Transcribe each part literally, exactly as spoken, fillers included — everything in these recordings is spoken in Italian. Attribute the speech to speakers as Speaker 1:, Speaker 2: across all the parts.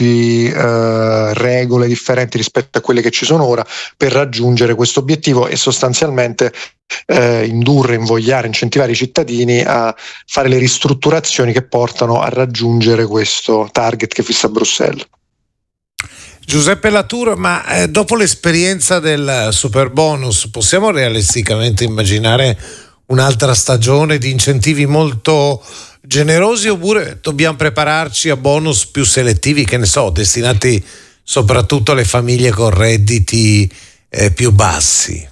Speaker 1: eh, regole differenti rispetto a quelle che ci sono ora per raggiungere questo obiettivo e sostanzialmente eh, indurre, invogliare, incentivare i cittadini a fare le ristrutturazioni che portano a raggiungere questo target che fissa Bruxelles.
Speaker 2: Giuseppe Latour, ma eh, dopo l'esperienza del Superbonus possiamo realisticamente immaginare un'altra stagione di incentivi molto generosi, oppure dobbiamo prepararci a bonus più selettivi, che ne so, destinati soprattutto alle famiglie con redditi eh, più bassi?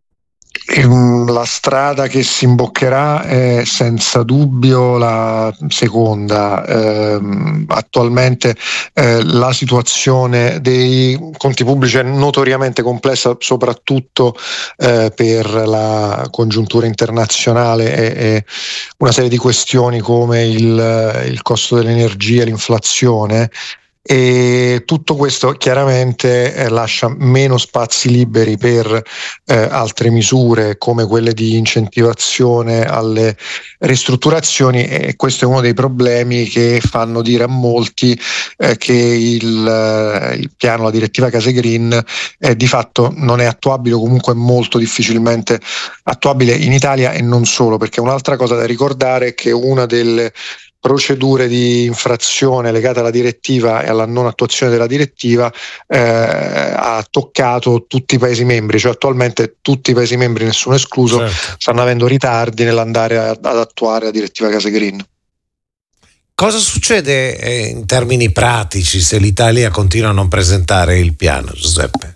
Speaker 1: La strada che si imboccherà è senza dubbio la seconda. Eh, attualmente eh, la situazione dei conti pubblici è notoriamente complessa, soprattutto eh, per la congiuntura internazionale e, e una serie di questioni come il, il costo dell'energia, l'inflazione. E tutto questo chiaramente eh, lascia meno spazi liberi per eh, altre misure come quelle di incentivazione alle ristrutturazioni, e questo è uno dei problemi che fanno dire a molti eh, che il, il piano, la direttiva Case Green eh, di fatto non è attuabile, o comunque molto difficilmente attuabile in Italia, e non solo, perché un'altra cosa da ricordare è che una delle procedure di infrazione legate alla direttiva e alla non attuazione della direttiva eh, ha toccato tutti i Paesi membri, cioè attualmente tutti i Paesi membri, nessuno escluso, certo, stanno avendo ritardi nell'andare ad, ad attuare la direttiva Case Green.
Speaker 2: Cosa succede eh, in termini pratici se l'Italia continua a non presentare il piano, Giuseppe?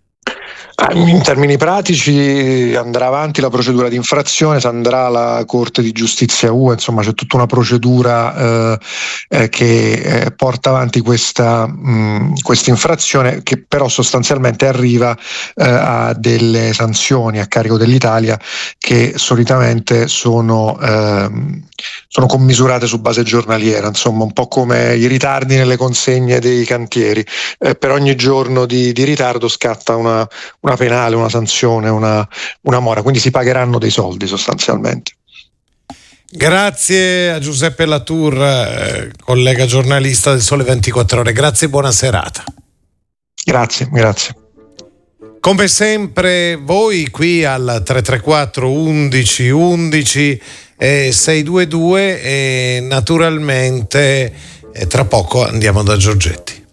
Speaker 1: In termini pratici andrà avanti la procedura di infrazione, si andrà alla Corte di Giustizia U E, insomma c'è tutta una procedura eh, eh, che eh, porta avanti questa questa infrazione, che però sostanzialmente arriva eh, a delle sanzioni a carico dell'Italia che solitamente sono, eh, sono commisurate su base giornaliera, insomma un po' come i ritardi nelle consegne dei cantieri. Eh, per ogni giorno di, di ritardo scatta una una penale, una sanzione, una, una mora, quindi si pagheranno dei soldi sostanzialmente.
Speaker 2: Grazie a Giuseppe Latour, eh, collega giornalista del Sole ventiquattro Ore, grazie e buona serata.
Speaker 1: Grazie, grazie.
Speaker 2: Come sempre voi qui al tre tre quattro undici undici e sei due due, e naturalmente eh, tra poco andiamo da Giorgetti.